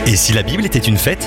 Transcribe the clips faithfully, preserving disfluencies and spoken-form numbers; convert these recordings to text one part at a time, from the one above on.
Et si la Bible était une fête ?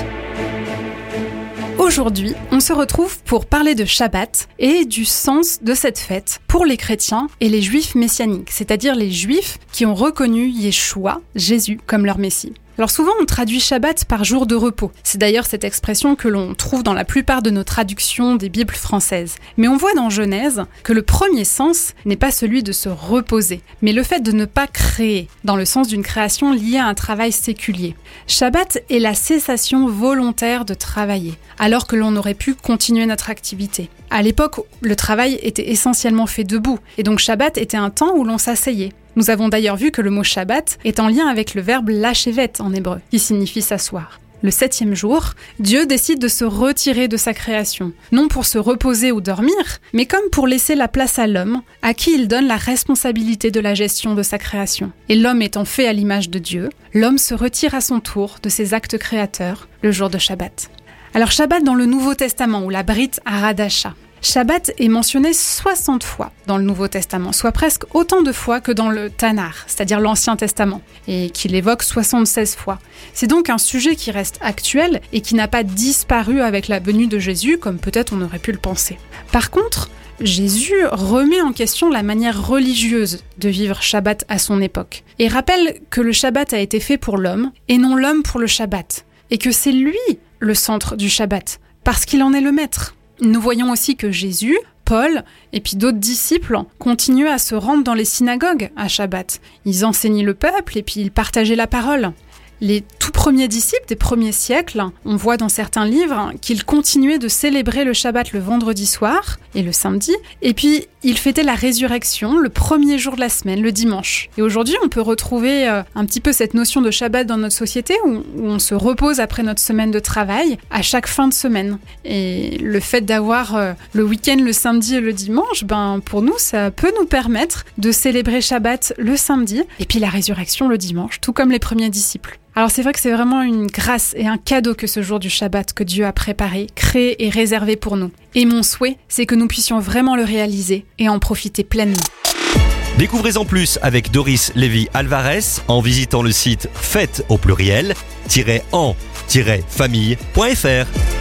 Aujourd'hui, on se retrouve pour parler de Shabbat et du sens de cette fête pour les chrétiens et les juifs messianiques, c'est-à-dire les juifs qui ont reconnu Yeshua, Jésus, comme leur Messie. Alors souvent on traduit Shabbat par jour de repos. C'est d'ailleurs cette expression que l'on trouve dans la plupart de nos traductions des Bibles françaises. Mais on voit dans Genèse que le premier sens n'est pas celui de se reposer, mais le fait de ne pas créer, dans le sens d'une création liée à un travail séculier. Shabbat est la cessation volontaire de travailler, alors que l'on aurait pu continuer notre activité. À l'époque, le travail était essentiellement fait debout, et donc Shabbat était un temps où l'on s'asseyait. Nous avons d'ailleurs vu que le mot Shabbat est en lien avec le verbe lashevet en hébreu, qui signifie s'asseoir. Le septième jour, Dieu décide de se retirer de sa création, non pour se reposer ou dormir, mais comme pour laisser la place à l'homme, à qui il donne la responsabilité de la gestion de sa création. Et l'homme étant fait à l'image de Dieu, l'homme se retire à son tour de ses actes créateurs le jour de Shabbat. Alors Shabbat dans le Nouveau Testament, ou la Brit Hadasha. Shabbat est mentionné soixante fois dans le Nouveau Testament, soit presque autant de fois que dans le Tanakh, c'est-à-dire l'Ancien Testament, et qu'il évoque soixante-seize fois. C'est donc un sujet qui reste actuel et qui n'a pas disparu avec la venue de Jésus, comme peut-être on aurait pu le penser. Par contre, Jésus remet en question la manière religieuse de vivre Shabbat à son époque, et rappelle que le Shabbat a été fait pour l'homme, et non l'homme pour le Shabbat, et que c'est lui le centre du Shabbat, parce qu'il en est le maître. Nous voyons aussi que Jésus, Paul et puis d'autres disciples continuaient à se rendre dans les synagogues à Shabbat. Ils enseignaient le peuple et puis ils partageaient la parole. Les tout premiers disciples des premiers siècles, on voit dans certains livres qu'ils continuaient de célébrer le Shabbat le vendredi soir et le samedi, et puis ils fêtaient la résurrection le premier jour de la semaine, le dimanche. Et aujourd'hui, on peut retrouver euh, un petit peu cette notion de Shabbat dans notre société où, où on se repose après notre semaine de travail à chaque fin de semaine. Et le fait d'avoir euh, le week-end le samedi et le dimanche, ben pour nous, ça peut nous permettre de célébrer Shabbat le samedi et puis la résurrection le dimanche, tout comme les premiers disciples. Alors c'est vrai que c'est vraiment une grâce et un cadeau que ce jour du Shabbat que Dieu a préparé, créé et réservé pour nous. Et mon souhait, c'est que nous puissions vraiment le réaliser et en profiter pleinement. Découvrez-en plus avec Doris Lévy-Alvarez en visitant le site fête au pluriel, en famille point f r.